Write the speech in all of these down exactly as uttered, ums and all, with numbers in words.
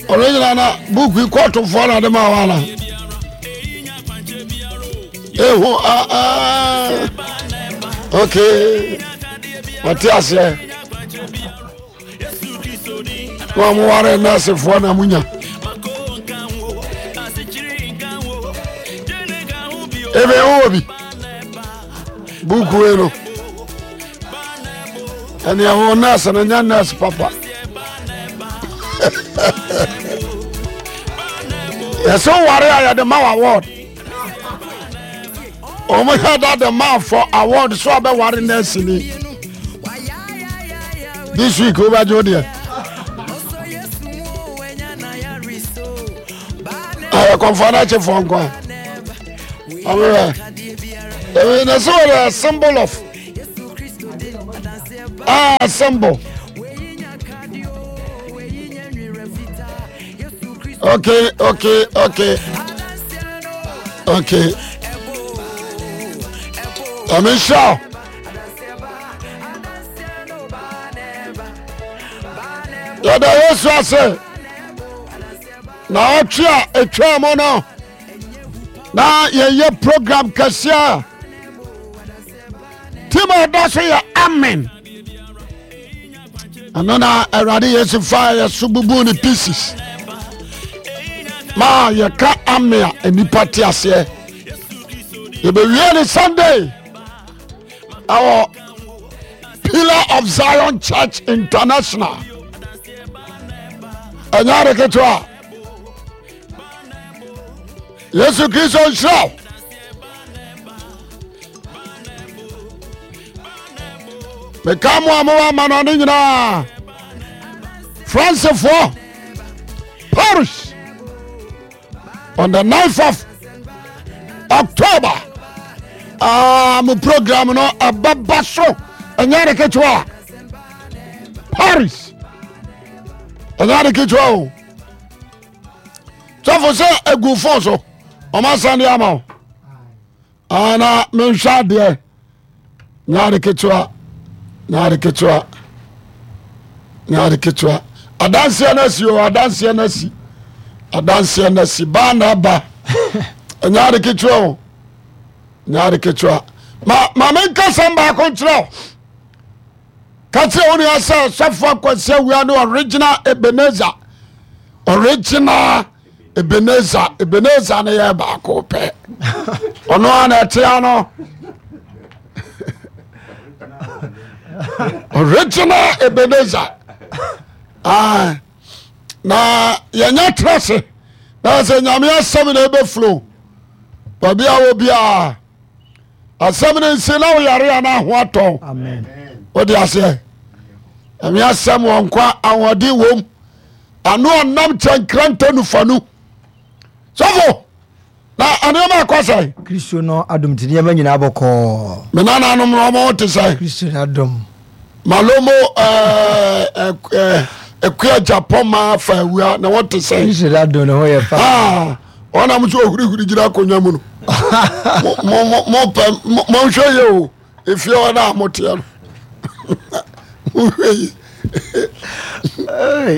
original na book we quote for na dem awala eh ho ah ah okay what you say wa mo ware na se fo na munya ebe obi book we no ani ho na se na nya na se papa yes so ware ya the man award oh my god that the man for award so be ware na sini this week over Jody I confirm che for nko amen eh na so a symbol of ah symbol okay okay okay okay I'm sure ya da yesu ase na otwa etwa mo no na ye ye program kasia timo da so ya amen anona erade yesu fire sububu ni pieces ma ye ka amea enipa ti ase ye be really Sunday our Pillar of Zion Church International anyare ketwa Yesu Kristo show me kamo amwa manoni nyina France for Paris on the ninth of October um program no ababaso anyare ketwa Paris anyare ketwa so for say egu fonso o ma sande ama ana men shade nyare ketwa nyare ketwa nyare ketwa adanse anasi o adanse anasi adanse anasi bana ba nyare ketwa nyare ketwa ma ma men kasamba kontrol kati oni asa sofo kwase wi no original Ebenezer original Ebenezer Ebenezer na ya ba ko pe ono ana tia no original Ebenezer ah na yanya trase na se nyame asem na ebe flow babia wo bia asem na nse na wo yare na ho aton amen odi ase ami asem won kwa awodi wom anu onam chankranta nu fanu sofo na anema akwasai Kristo no adom tini ema nyina aboko me na na no mo te sai Kristo adom malomo eh eh ekua Japan ma fa awia na what say Kristo adom no ye fa ah ona mu so huri huri gira konwa mu no mo mo mo mo mo hwe yo if you na motia no hey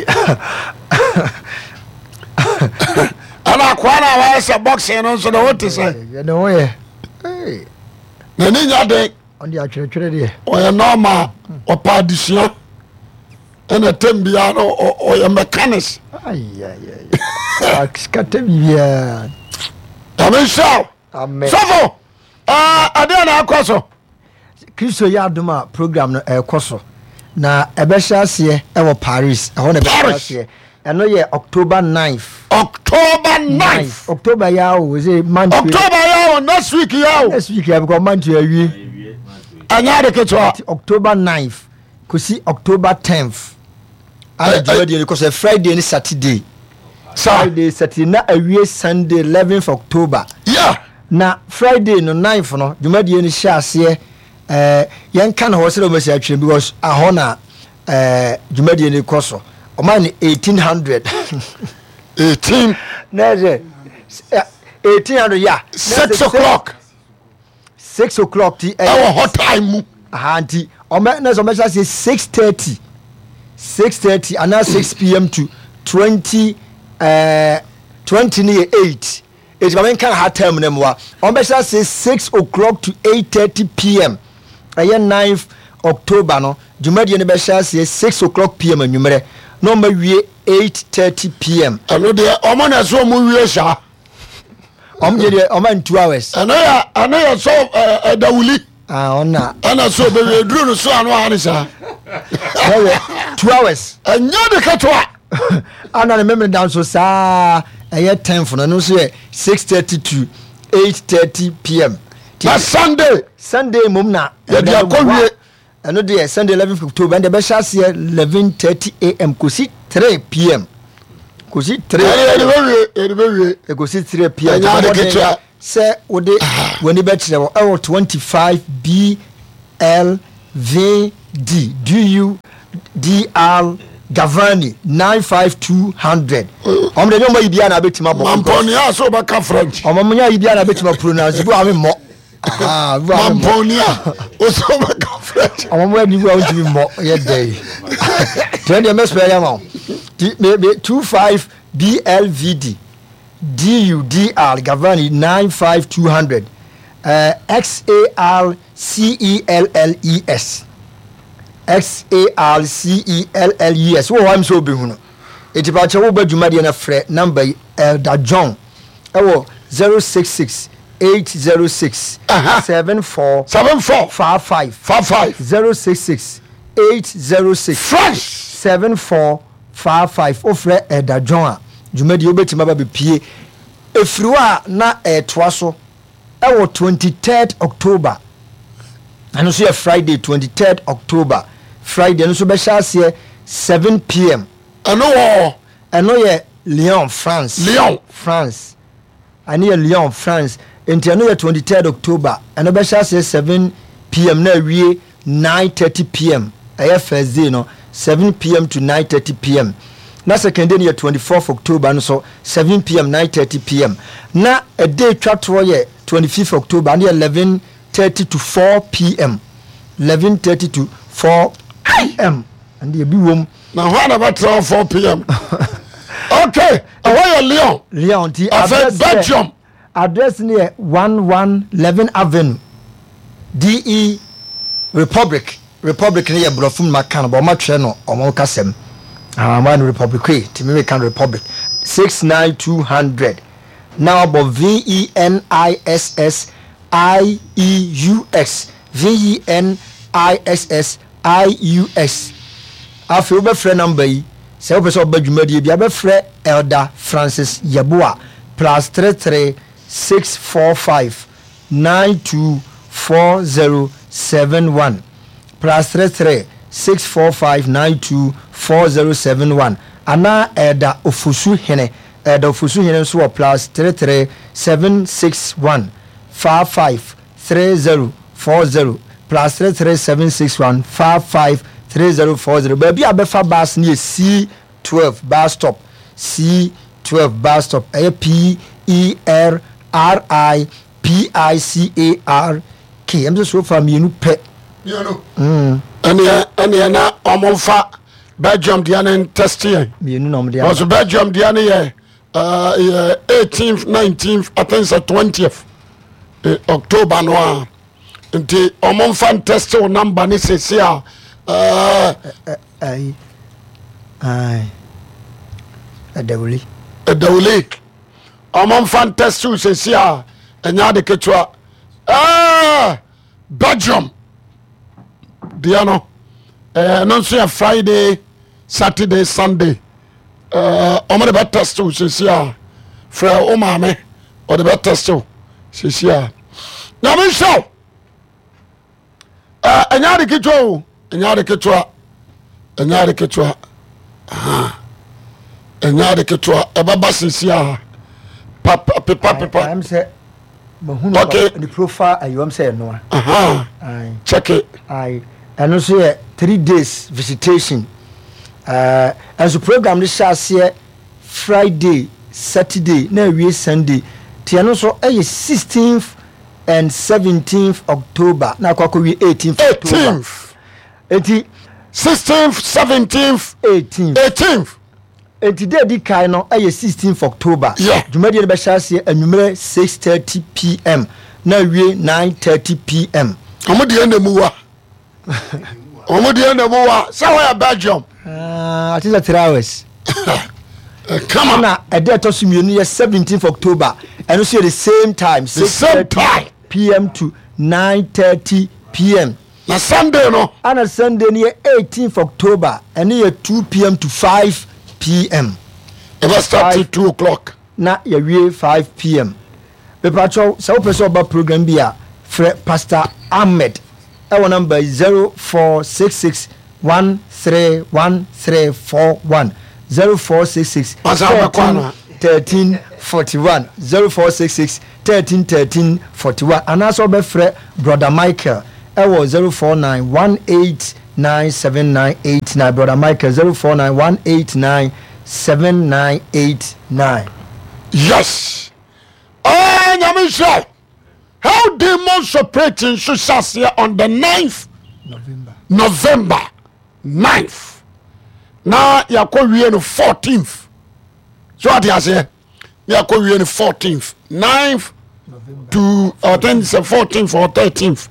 ana kwana wa sa boxing no so what say you know ye hey na ni nya de on the atwere twere de o ya normal o padisia ena tembia no o ya mechanics ay ay ay skate bia amen show amen sofo ah ade na akoso Kristo ya adoma program no ekoso na ebehyiase e wo Paris e ho na ebehyiase eno ye October ninth October ninth October ya o ze month October ya o next week ya o next week ya because month ya wi anya de ketwa October ninth kosi October tenth ala jodi because Friday and Saturday Friday Saturday na awie Sunday eleventh October yeah na Friday no ninth no jumadi ni hyiase eh yen kan ho se do mesi atwe because ahona eh jumadi ni koso o man eighteen hundred eighteen neze eighteen hundred yeah six o'clock six o'clock ti our hot time aha nti o me na so me say six thirty six thirty and now six p m to twenty uh, twenty near eight. It's my main kind of hard term. On Besha says six o'clock to eight thirty p.m. A ninth October. No, Jumadi and Besha says six o'clock p.m. and number number eight thirty p.m. I know the Oman as well. Muesha. I'm Oman two hours. I know. I know. I saw a Dawuli. Ah, on that. And I saw the drone. So I know Anisa. Two hours. And you're the catwa. I don't remember down so sa. I had time for no say six thirty to eight thirty p.m. That's Sunday. Sunday mumna. Yeah, they are coming. I know the Sunday eleventh of October and the best shall here eleven thirty a.m. Kusi three p.m. Kusi three. Kusi three p.m. Say would when you bet our twenty-five B L V D do you D R Gavani nine five two hundred. I'm the number you na betima bo. Mamponia so baka French. I'm munya you na betima pronounce. You am mo. Ah, Mamponia. Also baka French. I'm where you want to be more yeah day. Tell the mess where am. Maybe twenty-five B L V D D U D R Gavani nine five two hundred. Uh, X A R C E L L E S. X A R C E L L E S. Wo I'm so be hu no. Eti pa che wo ba dwuma de na frɛ number Elder John. Ewo zero six six eight zero six seven four seven four five five five five zero six six eight zero six Fresh seven four five five. O frɛ Elder John a dwuma de obetima ba be pie. Efriwa na etwa so. Ewo twenty-third October. And also Friday twenty-third October. Friday and so be here seven p.m. I know. I know ye Lyon, France. Lyon, France. I know Lyon, France. And I know twenty-third October. And be here seven p.m. Now we nine thirty p.m. I first day no seven p.m. to nine thirty p.m. Na second day twenty-fourth October and so seven p.m. nine thirty p.m. Na a day chat to ye twenty-fifth October and eleven thirty to four p.m. eleven thirty to four p.m. and the be room. Now what about four p.m. Okay, away Lyon. Lyon, the address Belgium. Address near one one eleven Avenue. D E Republic. Republic near Brofun Macan, but much no or more Casem. Ah, one Republic, Timirican Republic. Six nine two hundred. Now about V E N I S S I E U S. V E N I S S I U S. Afi obe frɛ number yi. Sɛ obe so obe dwumadi bi abe frɛ Elder Francis Yeboah plus three three six four five nine two four zero seven one plus three three six four five nine two four zero seven one. Ana Elder Ofusu Hene. Elder Ofusu Hene so plus three three seven six one five five three zero four zero plus three three seven six one five five three zero four zero. Baby abefa bus near C twelve bus stop. C twelve bus stop. A P E R R I P I C A R K. I'm just so far me no pe. You know. Mm. And yeah, and yeah na omonfa Belgium diane testing. Me no no dia. Was Belgium diane yeah. Uh eighteenth, nineteenth, I think it's twentieth. Uh, October no. Nti omon fan test o number ni sesi a eh ai ai adawuli adawuli omon fan test o sesi a enya de ketwa ah Belgium diano eh no so Friday Saturday Sunday eh omon de test o sesi a fra o mame o de test o sesi a na me show enyade kitwa enyade kitwa enyade kitwa ah enyade kitwa ebaba sisia papa papa papa I'm say mahunu okay. The profile I am say no aha check it I and also three days visitation uh as a program this shall here Friday Saturday na we Sunday tiano so eh sixteenth and seventeenth October na kwa ko eighteenth eighteenth eti sixteenth seventeenth eighteenth eighteenth enti day di kai no eye sixteenth October. Yeah. Jumadi no be shase anwumere six thirty p m na wie nine thirty p m Omo de na mu wa. Omo de na mu wa. Say where Belgium. Ah, it is three hours. Come on. Na a day to sumienu seventeenth October. And also the same time, six thirty p m to nine thirty p m Na Sunday no. And a Sunday near eighteenth October and near two p m to five p m It was start till two o'clock. Na ya wie five p m Be patrol so person about program bia Fre Pastor Ahmed. Our number is zero four six six one three one three four one zero four six six thirteen forty one zero four six six thirteen thirteen forty one. And also be Fre Brother Michael. I was zero four nine one eight nine seven nine eight nine. Brother Michael zero four nine one eight nine seven nine eight nine. Yes. Oh, Nyamisha. How demons operating Susasia on the ninth November. November ninth. Now you call we the fourteenth. So what you say? You call we the fourteenth, ninth November. To or then it's the fourteenth or thirteenth.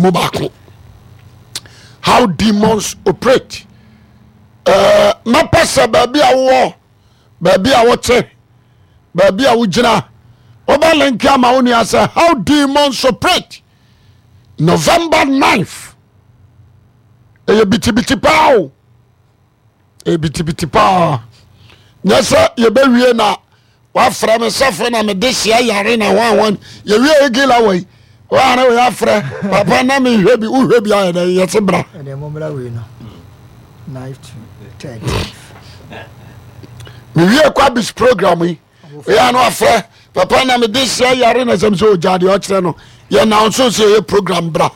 How demons operate. Uh, my pastor, baby, I war, baby, I watch it, baby, I would jina. Obalenka maoni asa how demons operate. November ninth. Eye biti biti pao. Eye biti biti pao. Nyasa ye be wie na wa fra me safo na me de sia yare na wan wan ye wie egila we. Wa na we afra papa na me hwe bi u hwe bi aye na ye se bra. E de mo bra we no. Knife to thirty. Me wie kwa bis program yi. We are no afra papa na me de sia yare na sem so jade o kire no. Ye na onso so ye program bra.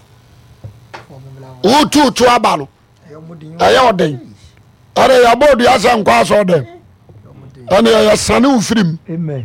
O tu tu aba no. Aye oden. Are ya bodu ya san kwa so oden. Ane ya sane ufrim. Amen.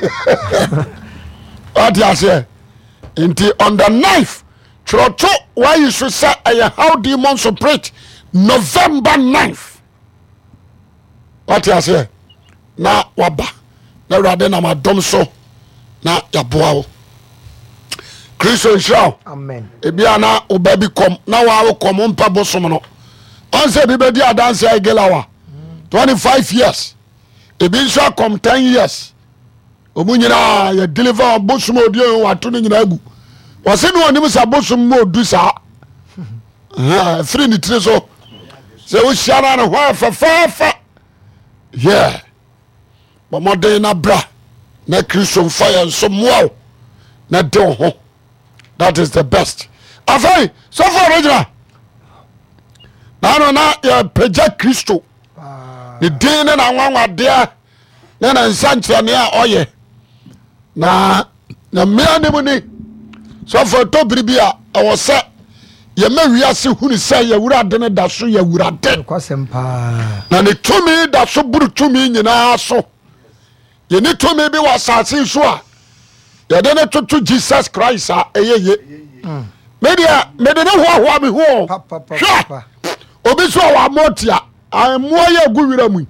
What you say? Inti on the ninth. Troto why you should say how demons operate November ninth. What you say? Na waba. Na rade na madom so. Na yaboa wo. Christian show. Amen. Ebia na obabi kom. Na wa wo kom mpa bosom no. On say bi be di adanse agelawa. twenty-five years. Ebi nso come ten years. Omu nyina ya deliver bosom odi wato no nyina agu. Wose no onim sa bosom mo du sa. Ah, free ni tire so. Se wo shiara na hwa fa fa fa. Yeah. Bomode na bra. Na Christian fire so mo. Na de ho. That is the best. Afai, so for original. Na no na ya peja Christo. The din na nwanwa de na na nsanche ne a oye. Na na me anem ni. So for to biribia e wo se ye ma wiase hunu se ye wurade ne da so ye wurade. Kwasem pa. Na ne tumi da so buru tumi nyina so. Ye ne tumi bi wasase so a ye de ne to Jesus Christ a eyeye. Media me de ne ho ho me ho. Papa papa. Obi so wa motia amu ye guwira mu.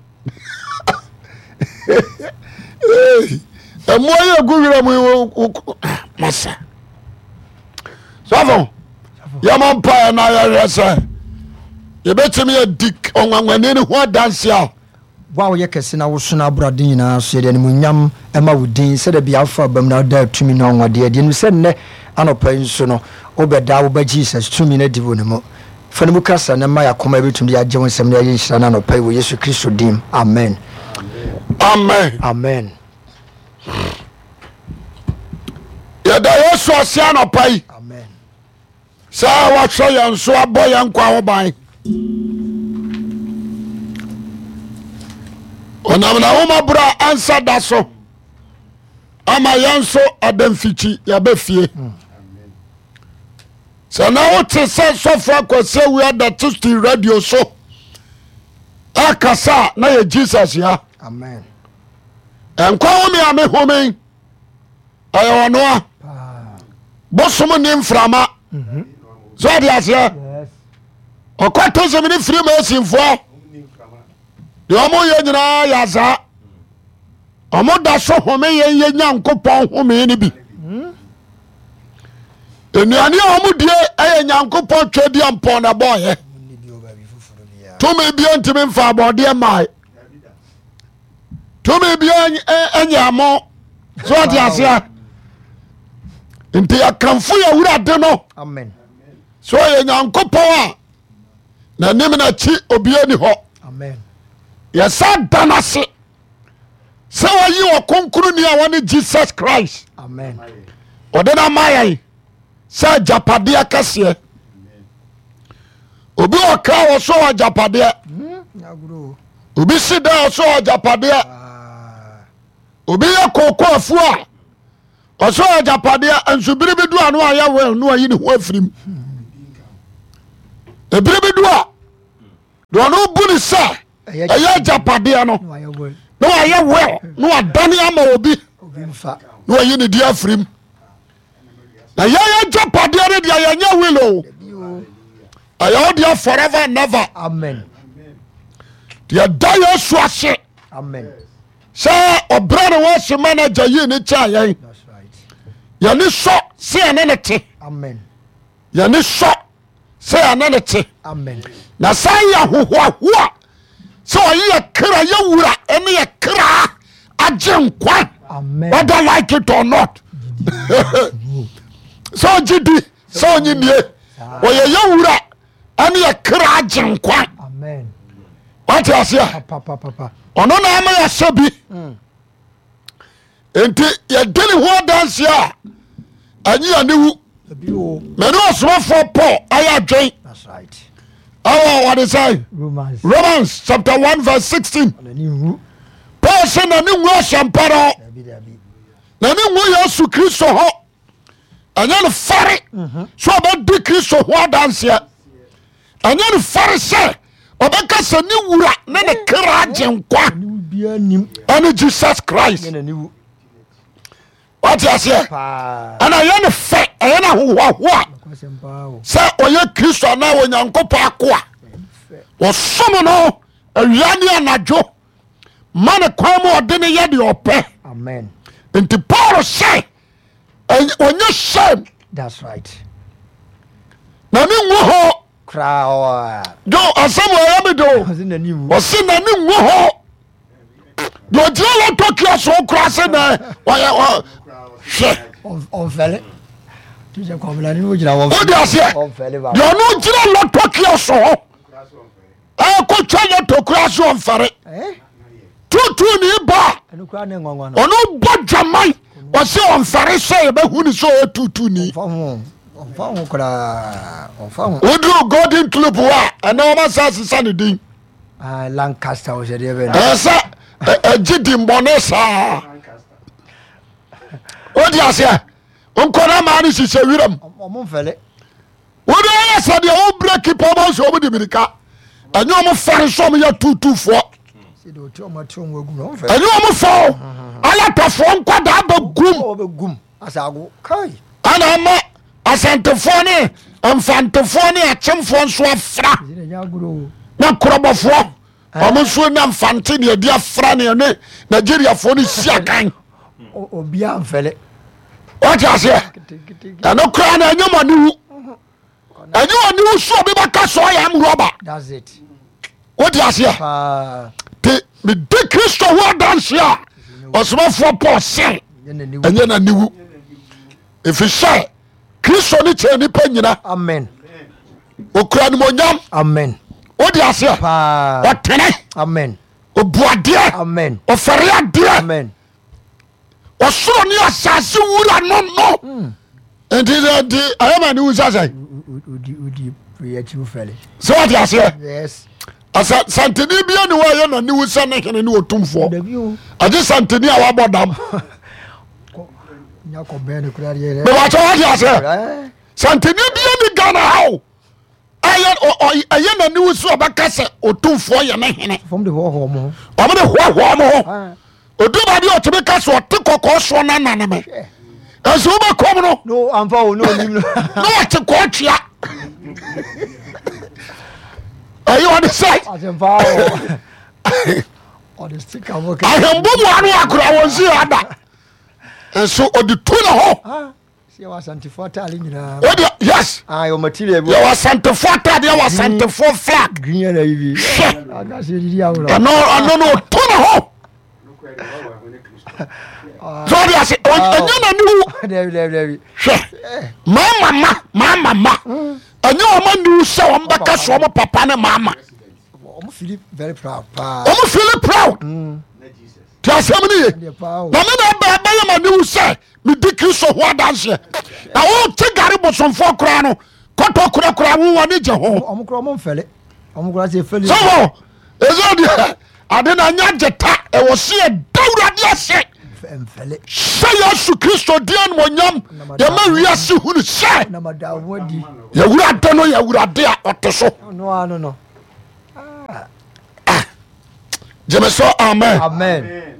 Eh, amu ye guwira mu masa. Savo. Ya man pa na ya resa. Ye betimi ye dik onwanwane ne ho dance a. Wow, ye kese na woso na abrade nyina so ye de munyam ema wudin se de bia afa bam na da tumi na onwade de no se ne anopa nso no obeda wo ba Jesus tumi na divo ne mo fane mu kasa na ma yakoma betumi ya gye wonsem na ye nhyira na anopa wo Yesu Kristo dim. Amen. Amen. Amen. Ya da Yesu asia no pai. Amen. Sa wa hwe yan so aboy yan kwa ho ban. Onam na homa bra ansa da so. Ama yan so adamfichi ya befie. So now what is so so far ko say we are that to radio so. Akasa na ye Jesus ya. Amen. En kwa mi ame homen. Ayo no a. Bosom ni mframa. Mhm. So dia se. Yes. Okwato se mi free ma simfo. de ɔmo yɛ nyinaa yɛ saa ɔmo da so home yɛn yɛ Nyankopɔn home no bi nnuane a ɔmo die ɛyɛ Nyankopɔn twɛdeɛ mpɔn na bɔɔyɛ tumi bia ntimi mfa abɔdeɛ mae tumi bia ɛnyɛ amo so ɔte aseɛ nti yɛkamfo yɛ Awurade no so ɔyɛ Nyankopɔn a n'anim n'akyi obia ni hɔ yɛsa da no ase sɛ wɔyi wɔ Kronkronni a wɔne Jesus Christ ɔde no ma yɛn sɛ agyapadeɛ kɛseɛ obi ɔkra wɔ so wɔ agyapadeɛ obi si da wɔ so wɔ agyapadeɛ obi yɛ kookoofuo a ɔso wɔ agyapadeɛ nsubiri bi do a no ayɛ wɔ no ayi ne ho afirim ebiri bi do a de ɔno bu ne sɛ ɛyɛ agyapadeɛ no na wayɛ wɔ na wadane ama obi na wayi ne di afirim na yɛyɛ agyapadeɛ no deɛ yɛnyɛ wilo ɛyɛ wo deɛ forever and never yɛda Yesu ase sɛ ɔbrɛ ne wɔ se manager yii ne kyɛ yɛn yɛne sɔ sɛ yɛne ne te yɛne sɔ sɛ yɛne ne te na saa yɛ ahohoahoa sɛ ɔyɛ yɛ kra yɛ wura ɛne yɛ kra agye nkwa whether like it or not sɛ ɔgye di sɛ ɔnye nie ɔyɛ yɛ wura ɛne yɛ kra agye nkwa wate aseɛ ɔno na ama yɛhyɛ bi enti yɛde ne ho adanseɛ a anyi ane wu mene ɔsomafoɔ Paul ayɛ adwen ɛwɔ wɔde sɛ Romans chapter one verse sixteen Paul sɛ nane nwu ahyɛmpa no nane nwu Yesu Kristo hɔ ɛnyɛ no fare so ɔbɛdi Kristo ho adanseɛ ɛnyɛ no fare sɛ ɔbɛka sɛ ne wura ne ne kra agye nkwa ɛne Jesus Christ wate aseɛ ɛna ɛyɛ ne fɛ ɛyɛ no ahohoahoa sɛ ɔyɛ Kristo anaa Onyankopɔn ako a wɔsom no awia ne anadwo ma ne kwan mu ɔde ne yɛ deɛ ɔpɛ nti Paul sɛ ɔnyɛ shame na ne nwu hɔ do asɛm ɔyɛ me do ɔse na ne nwu hɔ deɛ ɔgyina lɔtɔ kia so kora se na hwɛ wode aseɛ deɛ ɔno gyina lɔtɔ kia so hɔ ɛkɔtwa lɔtɔ kora so ɔmfɛre tutu ne ba ɔno bɔ dwaman ɔse ɔmfɛre sɛ yɛbɛhu ne sɛ ɔyɛ tutu ni woduru Golden Club wa ɛna ɔma sa sesa ne din Lancaster ɛsɛ agye di mbɔne saa wode aseɛ nkɔna maa ne hyehyɛ wiram wode ɛyɛ sɛ deɛ wobrɛ kipa ma sɛ ɔmo de mirika ɛnyɛ ɔmo fɛre sɛ ɔmo yɛ tutufoɔ ɛnyɛ ɔmo fɛw alatafoɔ nkwadaa bɛgum ana ama asantefoɔ ne mfantefoɔ ne akyemfoɔ nso afra na korɔbɔfoɔ ɔmo nso na mfante ne adi afra ne ne Nigeriafoɔ no si akan wate aseɛ ɛno koraa na ɛnyɛ ma ne wu ɛnyɛ wɔ ne wu so obi bɛka sɛ ɔyɛ am rɔba wote aseɛ te mede Kristo ho adanse a ɔsomafoɔ Paul sɛ ɛnyɛ na ne wu ɛfiri sɛ Kristo ne kyerɛ nipa nyina okura nimonyam wode aseɛ ɔtene obuadeɛ ɔfɛre adeɛ ɔsoro ne asase wura no no nti nti ayɛma ne wu sa sɛ sɛ wode aseɛ santeni bia ne wɔyɛ na ne wu sɛ ne hene ne ɔtomfoɔ agye santeni a wabɔ dam bɛbɛkyɛ wode aseɛ santeni bia ne Ghana haw ɛyɛ na ne wu so ɔbɛka sɛ ɔtomfoɔ yɛ ne hene ɔmde hoahoa mo ho oduba bi ɔtumi ka sɛ ɔte kɔkɔɔ soɔ no nane me ɛsɛ wobɛkɔm no na wɔte kɔɔ twea ɛyɛ ɔde sɛ ahembo mu ano akora won si ada enso odi tu na ho si wa santifo tale nyina odi yes ah yo material ya wa santifo tale ya wa santifo flag green na yibi aga se didi awro no no no tu na ho so dia se enya na ni Devi devi devi mama ma mama ma anya o ma ni se o mbaka so mo papa na mama I'm feeling very proud. I'm feeling proud. Tell somebody. Na me na ba ba ya ma ni say me di Kristo ho dance. Na o te gari bosom fo kura no. Koto kura kura wo woni je ho. Omo kura mo mfele. Omo kura se fele. So ezo di ade na nya jeta e wo se dawura de ase. Mfele. Say Yesu Kristo di an mo nyam. Ya ma wi ase hu ni say. Na mada wodi. Ya wura de no ya wura de a oteso. No no no. Jemeso amen. Amen.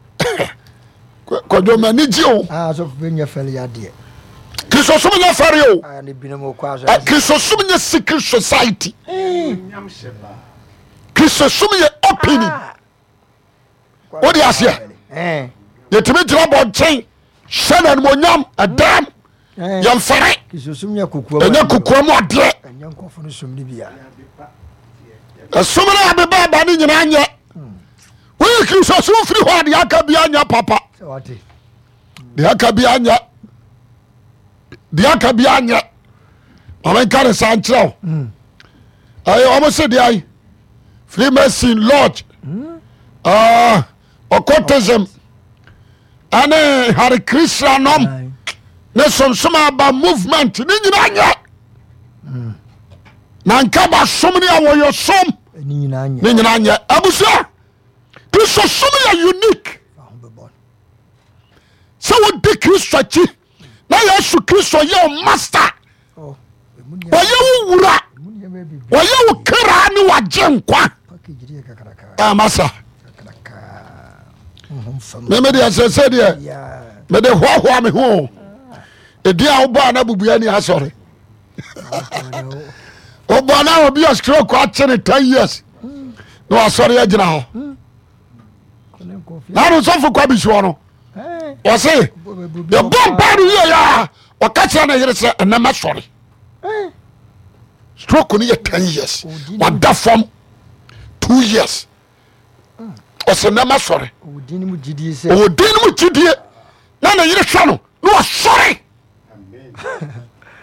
Ko do mani ji o. Ah so benya fele ya de. Kristo sum nya fare o. Ah ne binu mo kwa so. Kristo sum nya secret society. Nyam sheba. Kristo sum nya opening. What do you say? Eh. Ye timi jira bo chen. Shana mo nyam adam. Yam fare. Kristo sum nya kokua. Enya kokua mo ade. Enya nkofo no sum ni bia. Sum na abeba ba ni nyina anye. We Kristo sum firi ho ade aka bia anya papa. What? De aka bia anya. De aka bia anya. Amen kan san chiro. Mm. Ayo almost say dey. Freemason lodge. Mm. Ah, occultism. Ane Hare Krishna nom. Ne som som aba movement ni nyina anya. Mm. Na nka ba som ni awoyo som. Ni nyina anya. Ni nyina anya. Abusa. Kristo som ya unique. So what the Kristo chi na Yesu Kristo ye master. Oh. Wa ye wura. Wa ye ukra ni wa jenkwa. Ah masa. Me me dia se se dia. Me de ho ho me ho. E dia wo ba na bubua ni asore. O ba na obi askro kwa chene ten years. No asore agina ho. Na no so fu kwa bi so no. O say the bomb bad here ya. O ka che na yire se na ma sore. Stroke ni ten years. Wa da form two years. O se na ma sore. O dini mu gidie se. O dini mu gidie. Na na yire hwa no. No sore. Amen.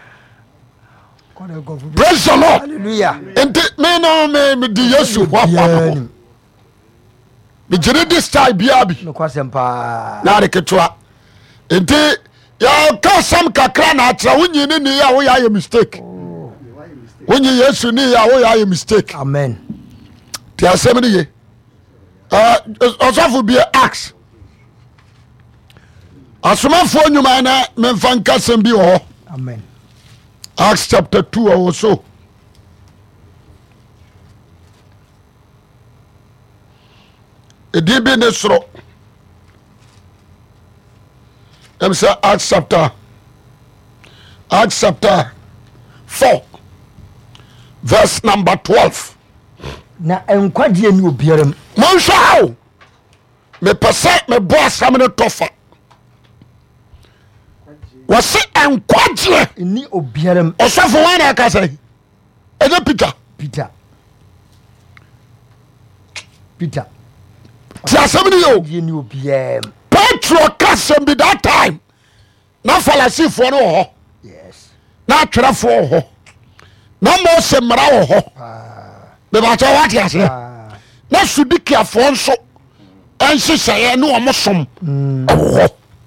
Praise the Lord. Hallelujah. And me no me me di Yesu hwa hwa. Me jere this time biabi. No kwasem pa. Na de ketwa. Enti ya ka sam kakra na atra wonyi ni ni ya wo ya mistake. Wonyi Yesu ni ya wo ya mistake. Amen. Ti asem ni ye. Ah osofo bi ask. Asomafo nyuma na memfa nkasem bi wo. Amen. Acts chapter two also. Edi bi ne soro. Em say Acts chapter Acts chapter four verse number twelve. Na enkwagye ni obiaram. Mon shaw. Me pese me bo asam ne tofa. Wase enkwagye ni obiaram. Osofo wan aka say. Eje Peter. Peter. Peter. Ti asam ni yo. Ye ni obiam. Petro kasem bi that time. Na falasi fo no ho. Yes. Na twera fo ho. Na mo se mra wo ho. Ah. Be ba cha wat ya se. Ah. Na sudikia fo nso. Ense seye ne o mosom. Mm. Oh.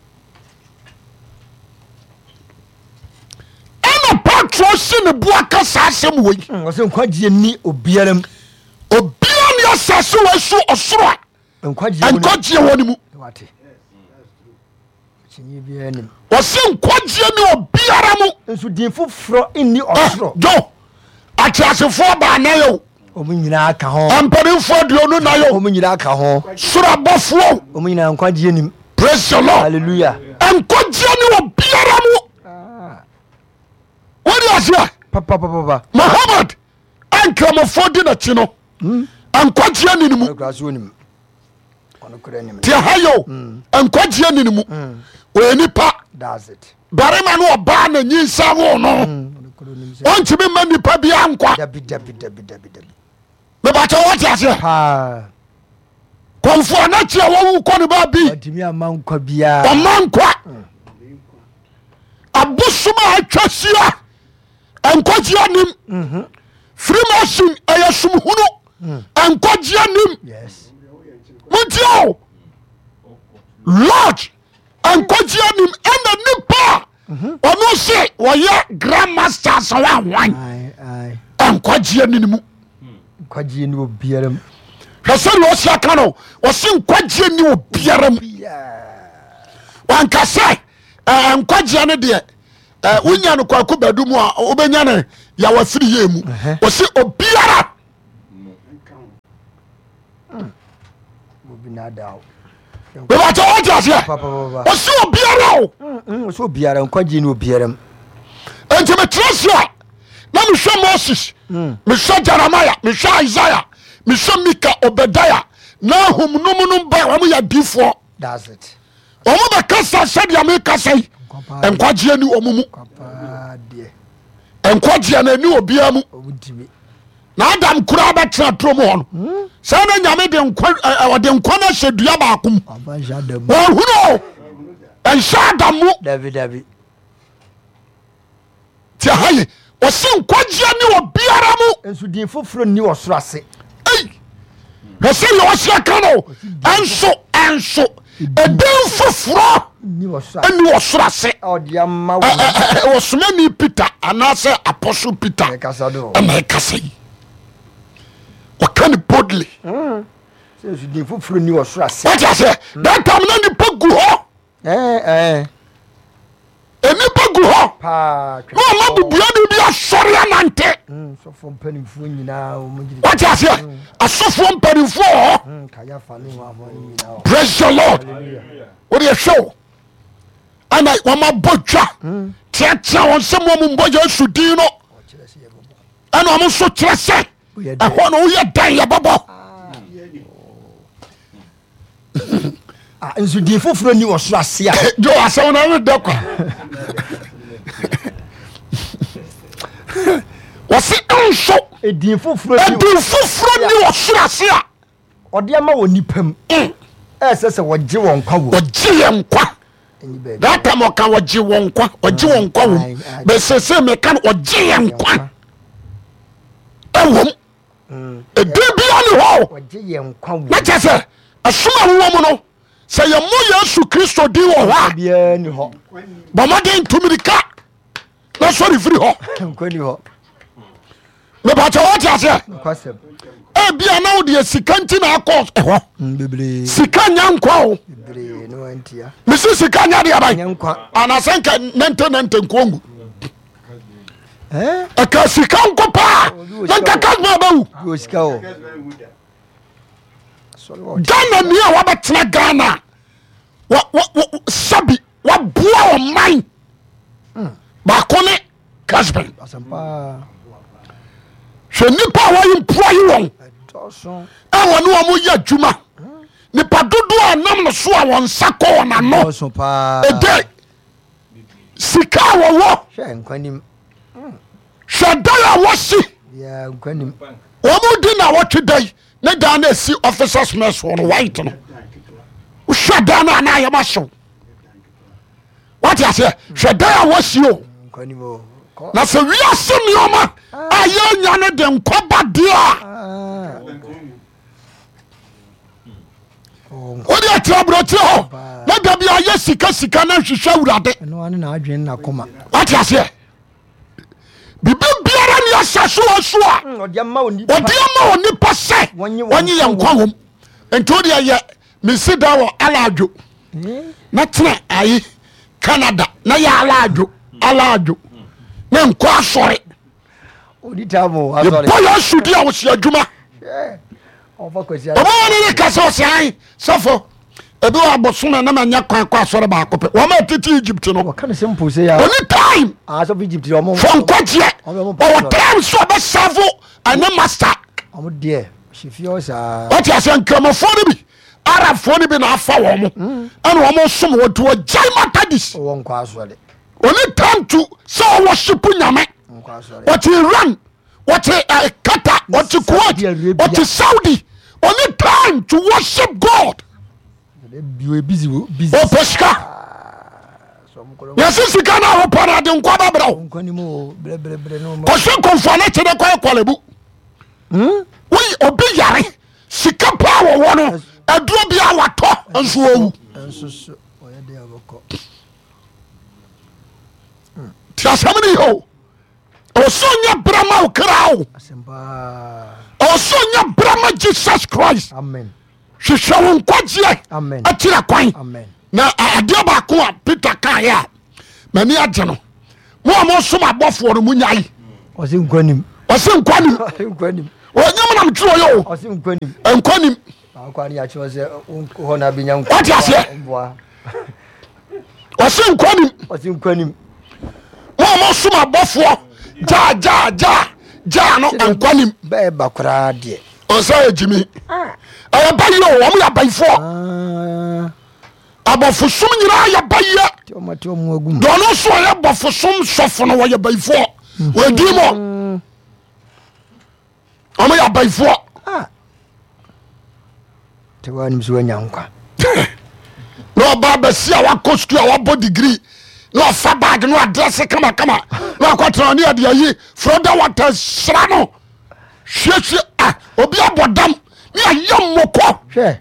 Ana Petro se ne bua ka sa asem we. Mm, se nkwagye ni obiaram. Obiam ya sasu we so osoro. Nkwagye woni. Nkwagye woni mu. Wate. Chinyi bi anim. Wase nkwagye ni obiara mu. Nso din foforo inni osoro. Jo. Atiasefo ba na yo. Omu nyina aka ho. Ampadinfo duonu na yo. Omu nyina aka ho. Sura bofo. Omu nyina nkwagye nim. Praise the Lord. Hallelujah. Nkwagye ni obiara mu. Ah. What do you say? Papa papa papa. Muhammad ankramofo di na chi no. Hmm. ankwagye ni mu ti hayo ankwagye ni mu o nipa barima no oba na nyinsa wo no onti me ma nipa bia ankwa me ba to what ase ha konfo na tie wo wu ko ne ba bi atimi amankwa bia amankwa abusuma atwasia ankwagye nim mhm freemason ayasumhunu ankwagye nim yes mutio lodge ankwagye nim ena nipa ono se woye grandmaster so wa wan ai ankwagye nim ankwagye ni obiaram hwese no sia ka no o se ankwagye ni obiaram wanka se ankwagye ne de wonya no kwaku badum a obenya ne ya wafiri yemu o se obiara obinadao beba to what ase o se obiara o se obiara nkwaji ni obiara enti me treasure na me hwe Moses me hwe Jeremiah me hwe Isaiah me hwe Mika Obadiah na hum numunum ba wa ya difo that's it o mo be kasa sadia me kasa nkwaji ni omumu nkwaji na ni obiara mu na Adam kura ba tra trom ho no sa na nyame de nkwa ode nkwa na hyedua ba akom wo huro en sha Adam mu David David ti haye o se nkwaji ni obiara mu ensu din foforo ni osoro ase ei he se yo ase ka no enso enso edin foforo ni osoro ni osoro ase ode amma wo osoma ni Peter anase apostle Peter e kasa do e kasa yi wakani boldly mm so you dey for free new osura say what you say that time na ni pogu ho eh eh eni pogu ho pa no ma bubu ya ni bi asori anante mm so for mpanimfo nyina o mugiri what you say asofo mpanimfo ho mm kaya fa ni wa mo nyina praise the Lord what you show ana wa ma botwa tia tia won se mo mu mboja asudi no ana mo so kire se ehon no ye dan ye bobo ah ensu di foforo ni wo so ase a jo ase na we de kwa wo se enso edin foforo ni edin foforo ni wo so ase a ode ama wo nipam eh sese wo gye won kwa wo gye ye nkwa that time o kan wo gye won nkwa o gye won nkwa wo be sese me kan o gye ye nkwa ewom edebia ni ho wagye ye nkwa wo na chese asoma wo mu no se ye mo Yesu Kristo di wo ha bia ni ho ba ma den tumirika na sorry free ho nkwa ni ho me ba cha what ase kwasem e bia na wo de sika nti na akọ ho bebre sika nya nkwa wo bebre no antia me sika nya de abai nkwa anasenka nente nente nkongu eh aka sika nko pa nanka kasma bawu go sika o Ghana ni a wabetena Ghana wa sabi wa bua o man ba kone kasben asampa hwe nipa wa impua yi won e wonu o mo ya djuma nipa dodo anam no so a won sako na no e de sika wo wo hwe nkwanim Shadaya wasi ya nkwanim wo mo di na wotwe dai ne da na si officers mess on white no Shadana na ya masho what you say Shadaya wasi o nkwanim na se wi asemi oma aye nya ne de nkoba dia o de atrabro ti ho na da bia ye sika sika na hwehwe awurade no ane na adwen na koma what you say bibi biara ni asaso aso a odi ama oni odi ama oni pase wonyi ye nkwa hom ento de ye misida wo alajo na tena ayi Canada na ya alajo alajo na nkwa asore odi tamo asore bo ya sudi a wo se adwuma eh ofa kwesi obo ni kasa osai sofo ebi wa bosuna na manya kwan kwa asore ba akopɛ wo ma titi Egypt no kan simple say ya any time as of Egypt yo mo from kwaje o time so be serve and master omo de ɔte asɛ nkramofoɔ no bi arabfoɔ no bi na afa wɔ mo ɛne ɔmo som wɔ nti wɔgyae matadis ɔne time to sɛ ɔwɔ hyepo nyame wɔte Iran wɔte Qatar wɔte Kuwait wɔte Saudi ɔne time to worship God ɔpɛ sika yɛse sika no ahopɔ no ade nkwa babrɛ wo kɔhwɛ nkɔmfoɔ no kyerɛ kɔyɛ kwalebu woyi obi yare sika paa wɔwɔ no aduro bia watɔ nso owu nti asɛm no yɛ o ɔsɛ nyɛ brama wo kra wo ɔsɛ nyɛ brama Jesus Christ hwehwɛ wo nkwagyeɛ akyirɛ kwan na adeɛ baako a Peter kaeɛ a m'ani agye no mo a mosom abɔfoɔ no munyae ɔse nkwanim ɔnyam nam twerɛ yɛ o nkwanim wate aseɛ ɔse nkwanim mo a mosom abɔfoɔ gyaa gyaa gyaa gyaa no nkwanim ɔsɛ yɛ gyimi ɛyɛ bayɛ o ɔmo yɛ abayifoɔ abɔfosom nyinaa yɛ bayɛ dɔno so ɔyɛ bɔfosom sɔfo no wɔyɛ bayifoɔ wɔadi mɔ ɔmo yɛ bayifoɔ na ɔba bɛsi a wakɔ sukuu a wabɔ degree na ɔfa bag na adrɛse kamakama na akɔtena ne ade ayi froda wata sra no hwehwe a obi abɔ dam ne ayɛ mmɔkɔ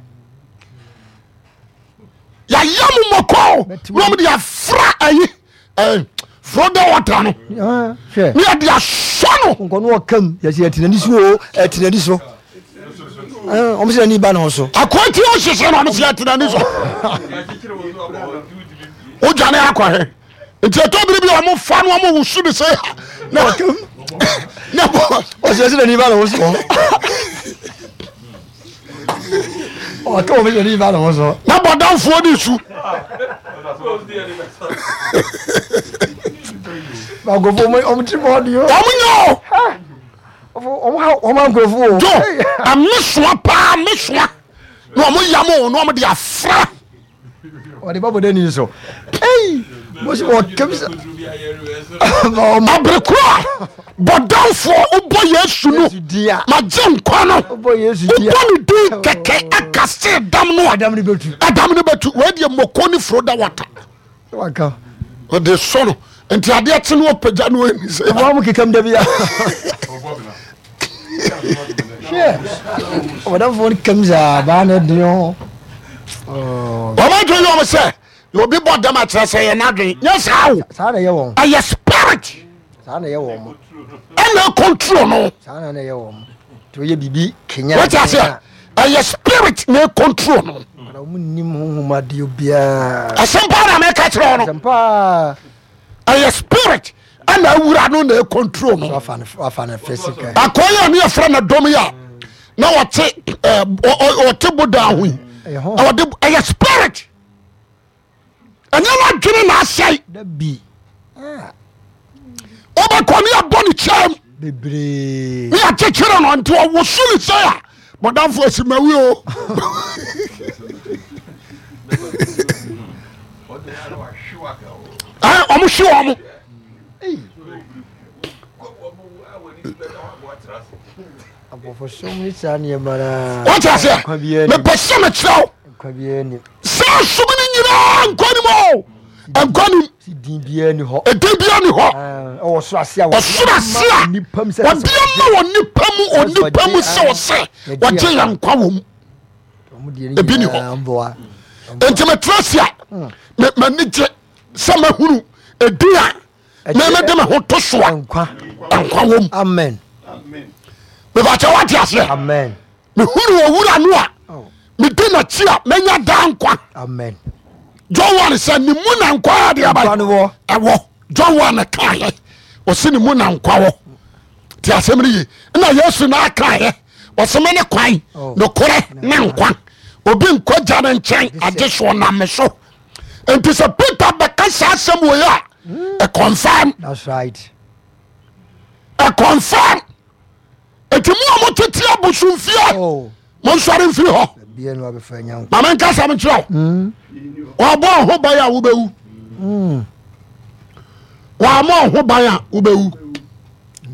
yàyà mu mọ̀kọ́ wọ́n mu di afra ayi froda water no ní yà di asọ́ no. nkɔnu ɔkam yasi ɛtinani so o ɛtinani so ɔmu si ɛni ba na ɔso. akɔnti o sise na ɔmu si ɛtinani so o jaa ne akɔ hɛ nti ɛtɔ biri bi ɔmu fa no ɔmu wusu bi se na ɔkam na bɔ ɔsi ɛsi ɛni ba na ɔso ɔkɛ omi sɛ ni ba na ɔso na bɔ danfoɔ ni su agofo ɔmu ti bɔ di o ɔmu nyɛ o ɔmu agofo o jo amesoa paa amesoa na ɔmu yam o na ɔmu de afra ɔde ba bɔ dani so ɛyi mo si ɔkɛm sɛ aberekura bɔdanfoɔ wobɔ Yesu no magye nkwa no wobɔ ne din kɛkɛ akase dam no adam no bɛtu wadeɛ mmɔkɔ ne furo da wata ɔde so no nti adeɛ te no wɔpagya no ani sɛ mo kekam da bia ɔbɔdanfoɔ no kam saa baa no den ho ɔmadwe yɛ ɔm sɛ obi bɔ dam akyerɛ sɛ yɛ n'adwen nyɛ saa wo ɛyɛ spirit ɛna control no wati ase ɛyɛ spirit na control no asɛm paa na mɛka kyerɛ no ɛyɛ spirit ɛna awura no na control no akɔyɛ ne yɛfrɛ no dɔm yi a na wɔte ɔte boda ho yi ɛyɛ spirit ɛnyɛ no adwene na asɛe ɔbɛkɔ ne yɛbɔ ne kyɛm ne yɛkyekyere no nti ɔwoso ne sɛ a bɔdamfo asimawi o ɔmo hwe wɔ mo wɔte aseɛ mepɛ sɛ mekyerɛ wo sɛ asom no nyinaa nkwanim o nkwanim ɛdin bia ni hɔ ɔsoro ase a wɔdeɛ ma wɔ nipa mu onipa mu sɛ ɔsɛ wɔgye yɛ nkwa wɔ mu ebi ni hɔ enti metera se a m'ani gye sɛ mahunu ɛdi a memede me ho to so a nkwa wɔ mu mebakyɛ woate aseɛ mehunu ɔwura no a medi nakyi a mɛnya daa nkwa John one sɛ ne mu na nkwa ade aba ɛwɔ John one kaayɛ ɔse ne mu na nkwa wɔ nti asɛm no yi na Yesu na akaayɛ ɔse me ne kwan nokorɛ ne nkwa obi nkɔ gya ne nkyɛn agye so ɔnam me so nti sɛ Peter bɛka saa asɛm wɔ yi a ɛ confirm a confirm enti mo a motete abosomfie monsɔre mfiri hɔ ma menka sɛm nkyerɛ wɔabɔ ho ban a wobɛwu wɔama ho ban a wobɛwu